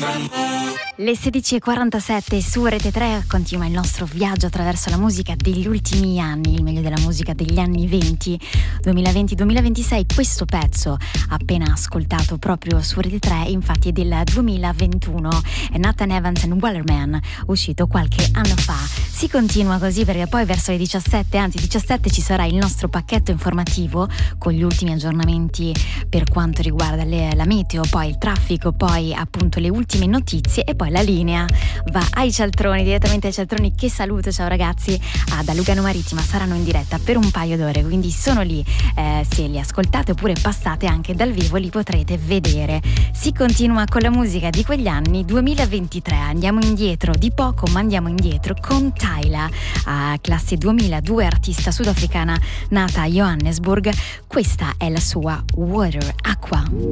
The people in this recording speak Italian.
Le 16:47 su Rete 3 continua il nostro viaggio attraverso la musica degli ultimi anni, il meglio della musica degli anni 20, 2020-2026. Questo pezzo appena ascoltato proprio su Rete 3 infatti è del 2021, è Nathan Evans and Wellerman, uscito qualche anno fa. Si continua così perché poi verso le 17 ci sarà il nostro pacchetto informativo con gli ultimi aggiornamenti per quanto riguarda la meteo, poi il traffico, poi appunto le ultime notizie e poi la linea va ai cialtroni, direttamente ai cialtroni, che saluto, ciao ragazzi, da Lugano Marittima, saranno in diretta per un paio d'ore, quindi sono lì, se li ascoltate oppure passate anche dal vivo li potrete vedere. Si continua con la musica di quegli anni 2023, andiamo indietro di poco ma andiamo indietro con Tyla, classe 2002, artista sudafricana nata a Johannesburg. Questa è la sua Water, acqua.